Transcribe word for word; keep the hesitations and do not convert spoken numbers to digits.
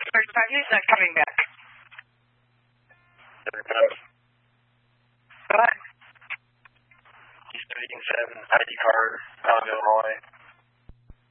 thirty-five, he's not coming back. What? He's speaking seven, I D card, out of Illinois.